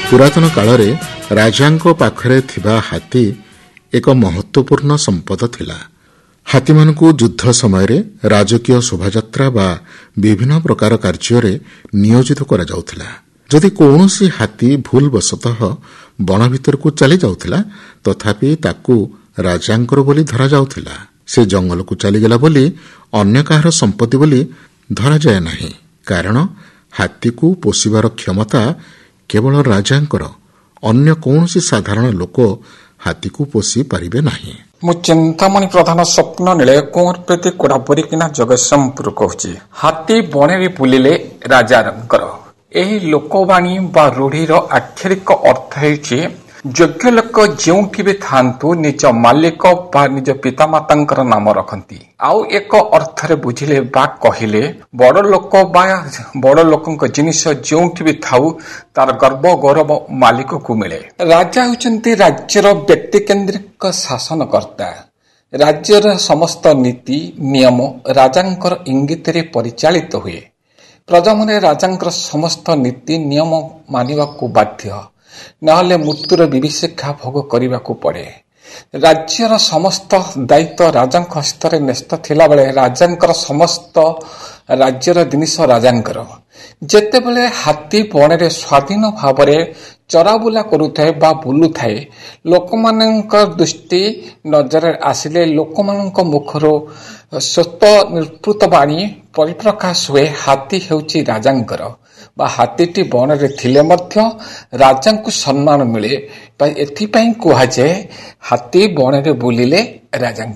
ପୁରାତନ କାଳରେ ରାଜାଙ୍କ ପାଖରେ ଥିବା ହାତୀ ଏକ ମହତ୍ୱପୂର୍ଣ୍ଣ ସମ୍ପଦ ଥିଲା। ହାତୀମାନଙ୍କୁ ଯୁଦ୍ଧ ସମୟରେ ରାଜକୀୟ ଶୋଭାଯାତ୍ରା ବା ବିଭିନ୍ନ ପ୍ରକାର କାର୍ଯ୍ୟରେ ନିୟୋଜିତ କରାଯାଉଥିଲା। ଯଦି କୌଣସି ହାତୀ ଭୁଲବଶତଃ ବଣ ଭିତରକୁ ଚାଲି ଯାଉଥିଲା, ତଥାପି ତାକୁ ରାଜାଙ୍କର ବୋଲି ଧରାଯାଉଥିଲା। ସେ ଜଙ୍ଗଲକୁ ଚାଲିଗଲା ବୋଲି ଅନ୍ୟ କାହାର ସମ୍ପତ୍ତି ବୋଲି ଧରାଯାଏ ନାହିଁ, କାରଣ ହାତୀକୁ ପୋଷିବାର କ୍ଷମତା କେବଳ ରାଜାଙ୍କର। ଅନ୍ୟ କୌଣସି ସାଧାରଣ ଲୋକ ହାତୀକୁ ପୋଷି ପାରିବେ ନାହିଁ। ମୁଁ ଚିନ୍ତାମଣି ପ୍ରଧାନ ସ୍ୱପ୍ନ ନୀଳୟ କୁଅଁର ପ୍ରତି କୋଡ଼ାବରିକିନା ଜଗତସିଂହପୁର କହୁଛି। ହାତୀ ବଣରେ ବୁଲିଲେ ରାଜାଙ୍କର। ଏହି ଲୋକବାଣୀ ବା ରୂଢ଼ିର ଆକ୍ଷରିକ ଅର୍ଥ ହେଉଛି ଯୋଗ୍ୟ ଲୋକ ଯେଉଁଠି ବି ଥାଆନ୍ତୁ ନିଜ ମାଲିକ ବା ନିଜ ପିତାମାତାଙ୍କର ନାମ ରଖନ୍ତି। ଆଉ ଏକ ଅର୍ଥରେ ବୁଝିଲେ ବା କହିଲେ ବଡ଼ ଲୋକ ବା ବଡ଼ ଲୋକଙ୍କ ଜିନିଷ ଯେଉଁଠି ବି ଥାଉ ତାର ଗର୍ବ ଗୌରବ ମାଲିକକୁ ମିଳେ। ରାଜା ହେଉଛନ୍ତି ରାଜ୍ୟର ବ୍ୟକ୍ତିକେନ୍ଦ୍ରିକ ଶାସନକର୍ତ୍ତା। ରାଜ୍ୟର ସମସ୍ତ ନୀତି ନିୟମ ରାଜାଙ୍କର ଇଙ୍ଗିତରେ ପରିଚାଳିତ ହୁଏ। ପ୍ରଜାମାନେ ରାଜାଙ୍କର ସମସ୍ତ ନୀତି ନିୟମ ମାନିବାକୁ ବାଧ୍ୟ, ନହେଲେ ମୃତ୍ୟୁର ବିଭୀଷିକା ଭୋଗ କରିବାକୁ ପଡ଼େ। ରାଜ୍ୟର ସମସ୍ତ ଦାୟିତ୍ୱ ରାଜାଙ୍କ ହସ୍ତରେ ନ୍ୟସ୍ତ ଥିଲାବେଳେ ରାଜାଙ୍କର ସମସ୍ତ ରାଜ୍ୟର ଜିନିଷ ରାଜାଙ୍କର। ଯେତେବେଳେ ହାତୀ ବଣରେ ସ୍ୱାଧୀନ ଭାବରେ ଚରାବୁଲା କରୁଥାଏ ବା ବୁଲୁଥାଏ, ଲୋକମାନଙ୍କ ଦୃଷ୍ଟି ନଜରରେ ଆସିଲେ ଲୋକମାନଙ୍କ ମୁଖରୁ ସ୍ୱତ ନିଃସୃତ ବାଣୀ ପରିପ୍ରକାଶ ହୁଏ, ହାତୀ ହେଉଛି ରାଜାଙ୍କର ବା ହାତୀଟି ବଣରେ ଥିଲେ ମଧ୍ୟ ରାଜାଙ୍କୁ ସମ୍ମାନ ମିଳେ। ଏଥିପାଇଁ କୁହାଯାଏ ହାତୀ ବଣରେ ବୁଲିଲେ ରାଜାଙ୍କ